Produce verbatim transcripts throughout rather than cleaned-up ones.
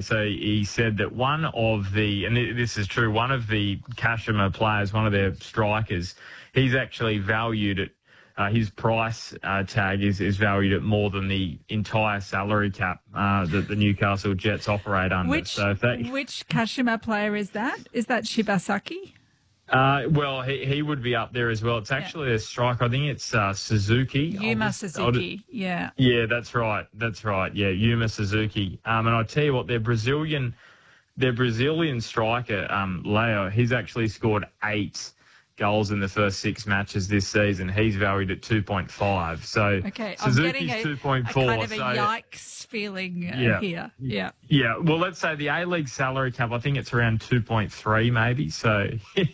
So he said that one of the, and this is true, one of the Kashima players, one of their strikers, he's actually valued at, uh, his price uh, tag is, is valued at more than the entire salary cap uh, that the Newcastle Jets operate under. Which, so if they, which Kashima player is that? Is that Shibasaki? Uh, well, he, he would be up there as well. It's actually yeah. a striker. I think it's uh, Suzuki. Yuma Suzuki, just, yeah. Yeah, that's right. That's right. Yeah, Yuma Suzuki. Um, and I tell you what, their Brazilian, their Brazilian striker, um, Leo, he's actually scored eight goals in the first six matches this season. He's valued at two point five. So okay, Suzuki's I'm two point four. A kind of a so, yikes feeling uh, yeah, here. Yeah. Yeah. Well, let's say the A-League salary cap, I think it's around two point three maybe. So,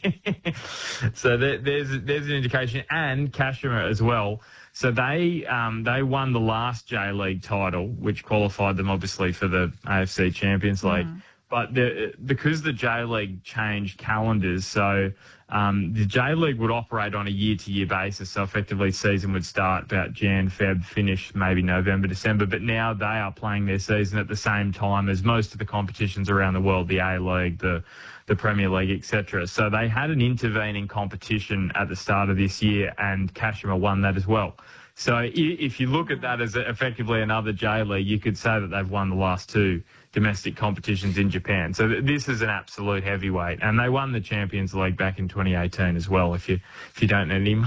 so there, there's there's an indication. And Kashima as well. So they um, they won the last J-League title, which qualified them obviously for the A F C Champions League. Mm. But the, because the J-League changed calendars, so um, the J-League would operate on a year-to-year basis. So effectively, season would start about Jan, Feb, finish maybe November, December. But now they are playing their season at the same time as most of the competitions around the world, the A-League, the the Premier League, et cetera. So they had an intervening competition at the start of this year, and Kashima won that as well. So if you look at that as effectively another J-League, you could say that they've won the last two domestic competitions in Japan. So this is an absolute heavyweight. And they won the Champions League back in twenty eighteen as well, if you if you don't know any,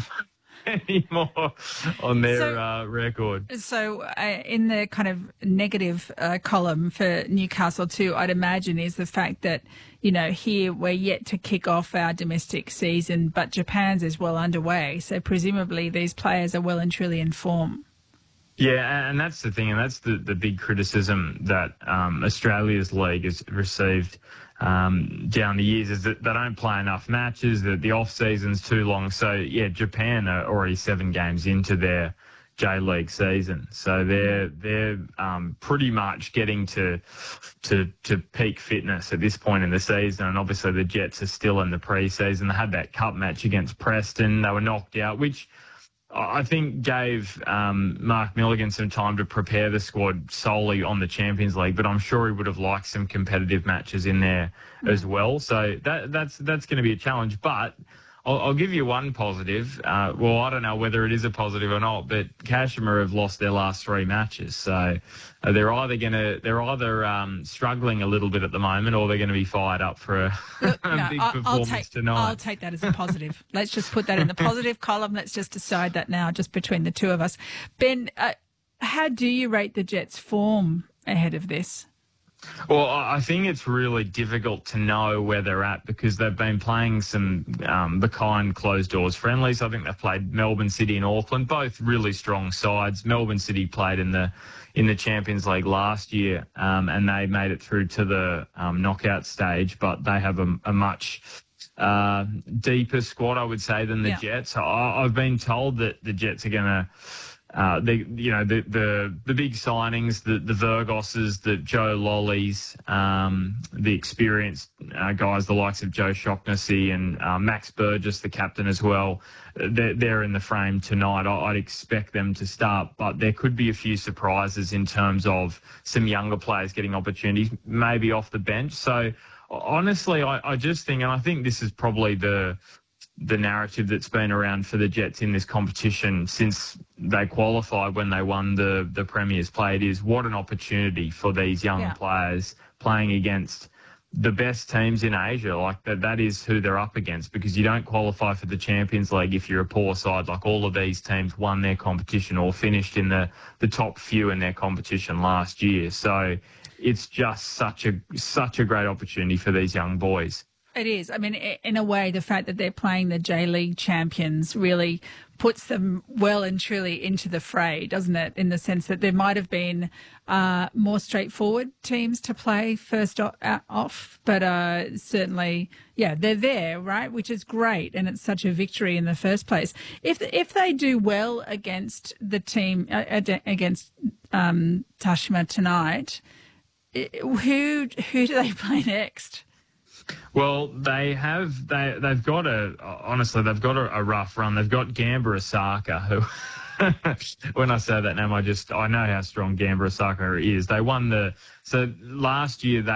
any more on their so, uh, record. So uh, in the kind of negative uh, column for Newcastle too, I'd imagine is the fact that, you know, here we're yet to kick off our domestic season, but Japan's is well underway. So presumably these players are well and truly in form. Yeah, and that's the thing, and that's the, the big criticism that um, Australia's league has received um, down the years is that they don't play enough matches, that the off-season's too long. So, yeah, Japan are already seven games into their J-League season. So they're they're um, pretty much getting to, to to peak fitness at this point in the season. And obviously the Jets are still in the pre-season. They had that cup match against Preston. They were knocked out, which I think gave um, Mark Milligan some time to prepare the squad solely on the Champions League, but I'm sure he would have liked some competitive matches in there mm. as well. So that, that's that's going to be a challenge. But I'll, I'll give you one positive. Uh, well, I don't know whether it is a positive or not, but Kashima have lost their last three matches. So uh, they're either going to they're either um, struggling a little bit at the moment, or they're going to be fired up for a, Look, a no, big I'll, performance I'll take, tonight. I'll take that as a positive. Let's just put that in the positive column. Let's just decide that now, just between the two of us. Ben, uh, how do you rate the Jets' form ahead of this? Well, I think it's really difficult to know where they're at because they've been playing some um, behind closed doors friendlies. I think they've played Melbourne City and Auckland, both really strong sides. Melbourne City played in the in the Champions League last year, um, and they made it through to the um, knockout stage, but they have a, a much uh, deeper squad, I would say, than the yeah. Jets. I, I've been told that the Jets are going to. Uh, the you know the the the big signings, the the Virgoses, the Joe Lollies, um, the experienced uh, guys, the likes of Joe Shaughnessy and uh, Max Burgess, the captain as well. They're, they're in the frame tonight. I'd expect them to start, but there could be a few surprises in terms of some younger players getting opportunities, maybe off the bench. So honestly, I, I just think, and I think this is probably the the narrative that's been around for the Jets in this competition since they qualified when they won the, the Premier's Play. It is what an opportunity for these young yeah. players playing against the best teams in Asia. Like that, that is who they're up against because you don't qualify for the Champions League if you're a poor side. Like all of these teams won their competition or finished in the, the top few in their competition last year. So it's just such a such a great opportunity for these young boys. It is. I mean, in a way, the fact that they're playing the J-League champions really puts them well and truly into the fray, doesn't it? In the sense that there might have been uh, more straightforward teams to play first off, but uh, certainly, yeah, they're there, right? Which is great, and it's such a victory in the first place. If if they do well against the team uh, against um, Kashima tonight, who who do they play next? Well, they have they they've got a honestly they've got a, a rough run. They've got Gamba Osaka, who when I say that name, I just I know how strong Gamba Osaka is. They won the so last year they.